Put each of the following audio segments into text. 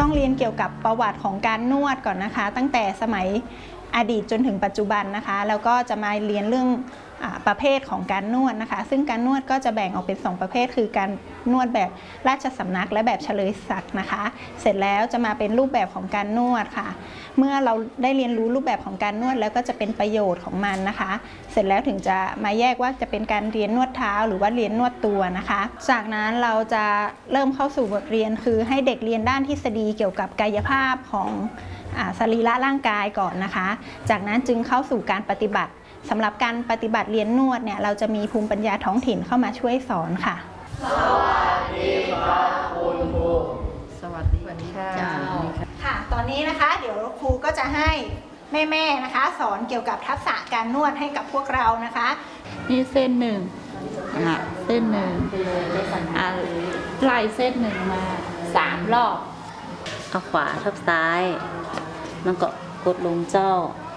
ต้องเรียนเกี่ยวกับประวัติของการนวดก่อนนะคะตั้งแต่สมัยอดีตจนถึงปัจจุบันนะคะแล้วก็จะมาเรียนเรื่องประเภทของการนวดนะคะซึ่งการนวดก็จะแบ่งออกเป็น2ประเภทคือการนวดแบบราชสำนักและแบบเฉลยศักดิ์นะคะเสร็จแล้วจะมาเป็นรูปแบบของการนวดค่ะเมื่อเราได้เรียนรู้รูปแบบของการนวดแล้วก็จะเป็นประโยชน์ของมันนะคะเสร็จแล้วถึงจะมาแยกว่าจะเป็นการเรียนนวดเท้าหรือว่าเรียนนวดตัวนะคะจากนั้นเราจะเริ่มเข้าสู่บทเรียนคือให้เด็กเรียนด้านทฤษฎีเกี่ยวกับกายภาพของสรีระร่างกายก่อนนะคะจากนั้นจึงเข้าสู่การปฏิบัติสำหรับการปฏิบัติเรียนนวดเนี่ยเราจะมีภูมิปัญญาท้องถิ่นเข้ามาช่วยสอนค่ะสวัสดีครับคุณครูสวัสดีค่ะค่ะตอนนี้นะคะเดี๋ยวครูก็จะให้แม่ๆนะคะสอนเกี่ยวกับทักษะการนวดให้กับพวกเรานะคะนี่เส้นหนึ่งเส้นหนึ่งไล่เส้นหนึ่งมา3 รอบเอาขวาทับซ้ายแล้วก็กดลงเจ้า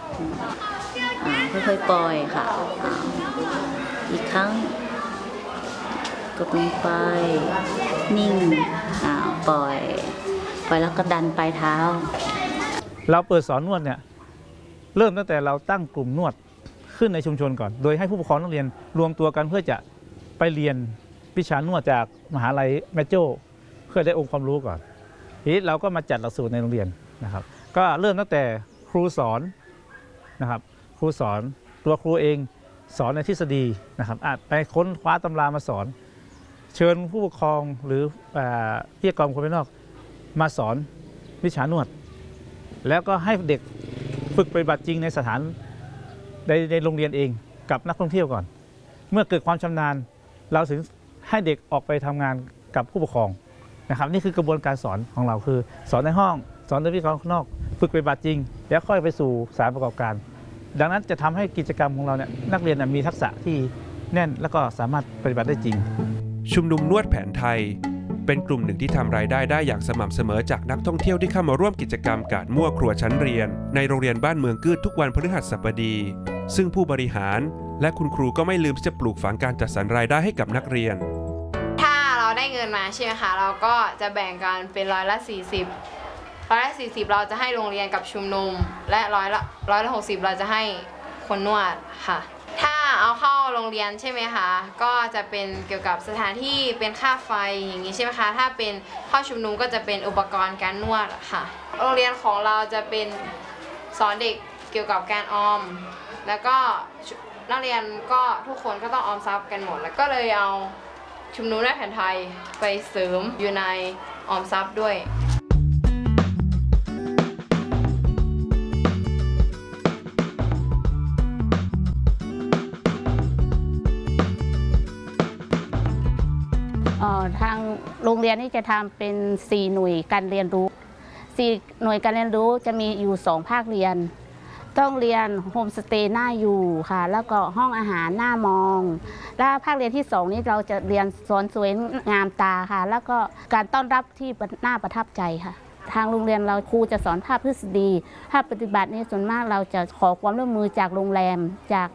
ค่อยๆปล่อยค่ะอีกครั้งกดลงไปนิ่งปล่อยแล้วก็ดันปลายเท้าเราเปิดสอนนวดเนี่ยเริ่มตั้งแต่เราตั้งกลุ่มนวดขึ้นในชุมชนก่อนโดยให้ผู้ปกครองนักเรียนรวมตัวกันเพื่อจะไปเรียนวิชานวดจากมหาลัยแม่โจ้เพื่อได้องค์ความรู้ก่อนทีนี้เราก็มาจัดหลักสูตรในโรงเรียนนะครับก็เริ่มตั้งแต่ครูสอนนะครับครูสอนตัวครูเองสอนในทฤษฎีนะครับอาจไปค้นคว้าตำรามาสอนเชิญผู้ปกครองหรือผู้ปกครองคนภายนอกมาสอนวิชานวดแล้วก็ให้เด็กฝึกปฏิบัติจริงในสถานในโรงเรียนเองกับนักท่องเที่ยวก่อนเมื่อเกิดความชำนาญเราถึงให้เด็กออกไปทำงานกับผู้ปกครองนะครับนี่คือกระบวนการสอนของเราคือสอนในห้องสอนในวิชาข้างนอกฝึกปฏิบัติจริงแล้วค่อยไปสู่สถานประกอบการดังนั้นจะทำให้กิจกรรมของเราเนี่ยนักเรียนมีทักษะที่แน่นและก็สามารถปฏิบัติได้จริงชุมนุมนวดแผนไทยเป็นกลุ่มหนึ่งที่ทำรายได้อย่างสม่ำเสมอจากนักท่องเที่ยวที่เข้ามาร่วมกิจกรรมกาดมั่วครัวชั้นเรียนในโรงเรียนบ้านเมืองกืดทุกวันพฤหัสบดีซึ่งผู้บริหารและคุณครูก็ไม่ลืมที่จะปลูกฝังการจัดสรรรายได้ให้กับนักเรียนถ้าเราได้เงินมาใช่ไหมคะเราก็จะแบ่งกันเป็น40%เราจะให้โรงเรียนกับชุมนุมและ60เราจะให้คนนวดค่ะถ้าเอาเข้าโรงเรียนใช่ไหมคะก็จะเป็นเกี่ยวกับสถานที่เป็นค่าไฟอย่างนี้ใช่ไหมคะถ้าเป็นเข้าชุมนุมก็จะเป็นอุปกรณ์การนวดค่ะโรงเรียนของเราจะเป็นสอนเด็กเกี่ยวกับการออมแล้วก็นักเรียนก็ทุกคนก็ต้องออมทรัพย์กันหมดแล้วก็เลยเอาชุมนุมนวดแผนไทยไปเสริมอยู่ในออมทรัพย์ด้วยทางโรงเรียนนี่จะทำเป็น4 หน่วยการเรียนรู้4 หน่วยการเรียนรู้จะมีอยู่2 ภาคเรียนต้องเรียนโฮมสเตย์หน้าอยู่ค่ะแล้วก็ห้องอาหารหน้ามองและภาคเรียนที่2นี้เราจะเรียนสอนสวยงามตาค่ะแล้วก็การต้อนรับที่น่าประทับใจค่ะทางโรงเรียนเราครูจะสอนภาคทฤษฎีภาคปฏิบัตินี่ส่วนมากเราจะขอความร่วมมือจากโรงแรมจาก